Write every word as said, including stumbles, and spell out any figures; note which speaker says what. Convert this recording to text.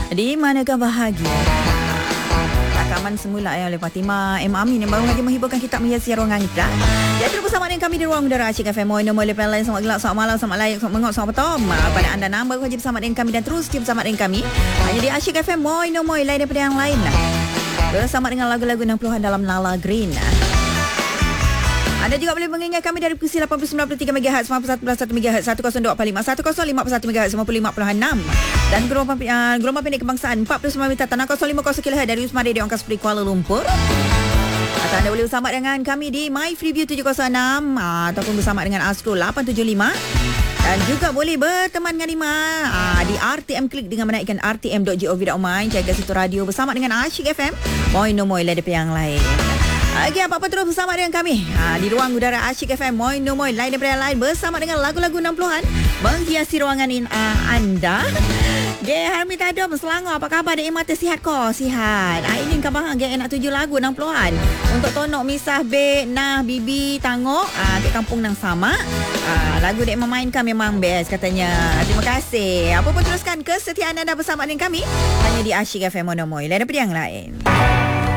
Speaker 1: Di manakah bahagia? Rakaman semula yang oleh Fatimah M. Amin yang baru saja menghiburkan kitab menghiasi ruangan kita. Jadi terus bersama dengan kami di ruang udara Asyik F M. Moin nombor lepas lain, selamat gelap, selamat malam, selamat layak, selamat mengok, selamat petang. Pada anda yang baru saja bersama dengan kami dan terus setia bersama dengan kami hanya di Asyik F M. Moin nombor lain daripada yang lain. Bersama dengan lagu-lagu enam puluhan dalam Nala Green. Anda juga boleh mengingat kami dari frekuensi lapan puluh sembilan perpuluhan tiga megahertz, sembilan puluh satu perpuluhan satu megahertz, seratus dua empat lima, seratus lima puluh satu megahertz, sembilan puluh lima perpuluhan enam dan gelombang, uh, gelombang pendek kebangsaan empat puluh sembilan meter tanah kosong lima puluh kilohertz dari Wisma Radio Angkasa Puri Kuala Lumpur. Atau anda boleh bersama dengan kami di My Freeview tujuh kosong enam uh, ataupun bersama dengan Astro lapan tujuh lima. Dan juga boleh berteman dengan Lima aa, di R T M Klik dengan menaikkan r t m dot gov dot my. Jaga situ radio bersama dengan Asyik F M. Moin nombor lain daripada yang lain. Okey, apa-apa terus bersama dengan kami ha, di ruang udara Asyik F M. Moin nombor lain daripada yang lain bersama dengan lagu-lagu enam puluhan menghiasi ruangan in, uh, anda. Gaya Harmi Tadom Selangor, apa khabar? Dek Mata sihat ko? Sihat. Ha, ini kan bahang gaya nak tuju lagu enam puluhan untuk Tonok Misah Bek Nah Bibi Tangok ha, ke kampung nang sama. Ha, lagu dek memainkan memang best katanya. Terima kasih. Apa pun teruskan kesetiaan anda bersama dengan kami hanya di Asyik F M. Moin nombor lain daripada yang lain.